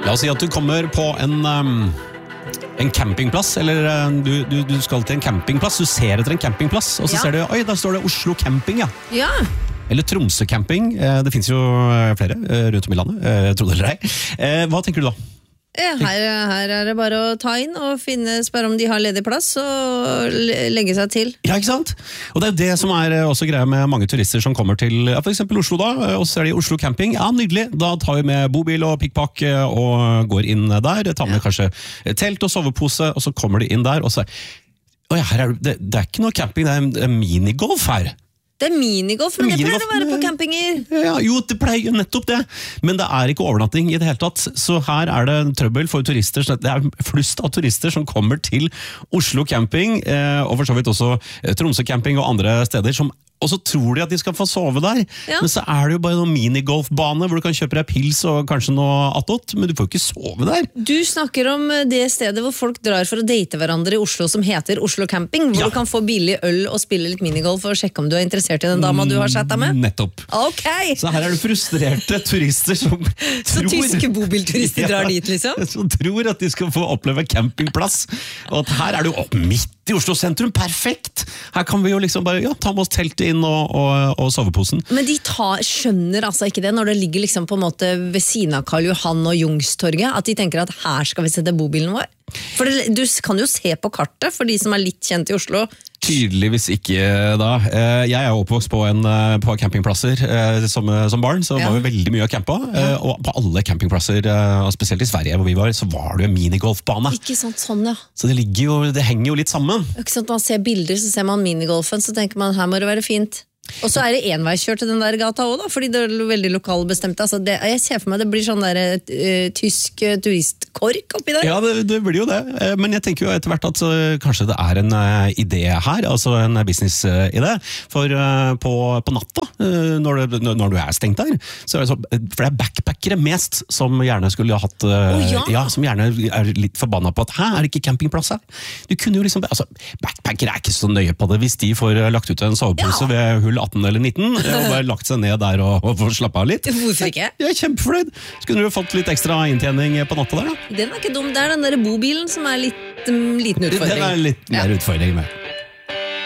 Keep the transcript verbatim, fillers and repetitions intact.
La oss si at du kommer på en... Um En campingplass, eller du, du, du skal til en campingplass, du ser etter en campingplass, og så ja. ser du, oi, der står det Oslo Camping, ja. Ja. Eller Tromsø Camping, det finnes jo flere rundt om i landet, tro det eller ei. Hva tenker du da? Her, her er det bare å ta inn og finne, spørre om de har ledig plass og legge seg til. Ja, ikke sant? Og det er jo det som er også greia med mange turister som kommer til ja, for eksempel Oslo da, og så er det Oslo Camping. Ja, nydelig. Da tar vi med bobil og pikkpakk og går inn der, tar med ja. kanskje telt og sovepose, og så kommer de inn der, og så Oi, her er det, det er ikke noe camping, det er en minigolf her. Det er minigolf, men det pleier å være på campinger. Ja, jo, det pleier nettopp det. Men det er ikke overnatting i det hele tatt. Så her er det trøbbel for turister. Det er flust av turister som kommer til Oslo Camping, og for så vidt også Tromsø Camping og andre steder som og så tror de at de skal få sove der, ja. men så er det jo bare noen minigolfbane hvor du kan kjøpe deg pils og kanskje noe attåt, men du får jo ikke sove der. Du snakker om det stedet hvor folk drar for å date hverandre i Oslo som heter Oslo Camping, hvor ja. du kan få billig øl og spille litt minigolf og sjekke om du er interessert i den dama du har chatta med. Nettopp. Ok. Så her er det frustrerte turister som så tror... tyske bobilturister drar ja, dit, liksom? Som tror at de skal få oppleve campingplass, og at her er det jo opp midt i Oslo sentrum, perfekt! Her kan vi jo liksom bare, ja, ta med oss teltet inn og, og, og soveposen. Men de tar, skjønner altså ikke det, når det ligger liksom på en måte ved siden av Karl Johan og Jungstorget, at de tenker at her skal vi sette bobilen vår. For det, du kan jo se på kartet, for de som er litt kjent i Oslo. Tydeligvis ikke da. Jeg er oppvokst på, en, på campingplasser som, som barn, så ja. var vi veldig mye å campe. Ja. Og på alle campingplasser, og spesielt i Sverige hvor vi var, så var det jo en minigolfbane. Ikke sant, sånn ja. Så det, ligger jo, det henger jo litt sammen. Ikke sant, man ser bilder, så ser man minigolfen, så tenker man, her må det være fint. Og så er det enveiskjør til den der gata også da, fordi det er veldig lokalbestemt. Altså det, jeg ser for meg det blir sånn der uh, tysk uh, turistkork oppi der. Ja, det, det blir jo det. Men jeg tenker jo etter hvert at uh, kanskje det er en uh, idé her, altså en business-idé. For uh, på, på natta, uh, når, det, når du er stengt der, så er det så, for det er backpackere mest som gjerne skulle ha hatt, uh, oh, ja. ja, som gjerne er litt forbanna på at her er det ikke campingplass her. Du kunne jo liksom, altså backpackere er ikke så nøye på det hvis de får lagt ut en sovepose ja. ved hull atten eller nitten, og bare lagt seg ned der og, og slappe av litt. Hvorfor ikke? Jeg er kjempefornøyd. Så kunne du fått litt ekstra inntjening på natta der da. Den er ikke dum, det er den der bobilen som er litt um, liten utfordring. Den er litt mer ja. utfordring med.